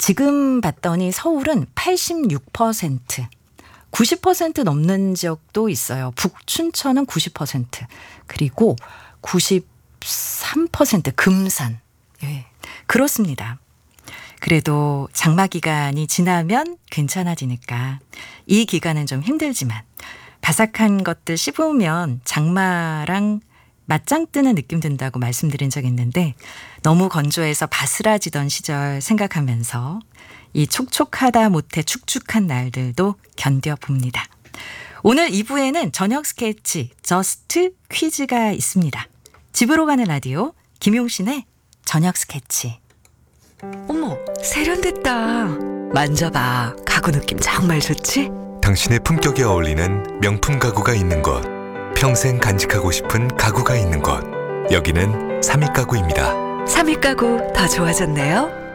지금 봤더니 서울은 86%, 90% 넘는 지역도 있어요. 북춘천은 90%, 그리고 93% 금산. 예, 그렇습니다. 그래도 장마 기간이 지나면 괜찮아지니까 이 기간은 좀 힘들지만 바삭한 것들 씹으면 장마랑 맞짱 뜨는 느낌 든다고 말씀드린 적 있는데 너무 건조해서 바스라지던 시절 생각하면서 이 촉촉하다 못해 축축한 날들도 견뎌봅니다. 오늘 2부에는 저녁 스케치 저스트 퀴즈가 있습니다. 집으로 가는 라디오 김용신의 저녁 스케치. 어머, 세련됐다. 만져봐. 가구 느낌 정말 좋지? 당신의 품격에 어울리는 명품 가구가 있는 곳, 평생 간직하고 싶은 가구가 있는 곳, 여기는 삼익가구입니다. 삼익 가구 더 좋아졌네요.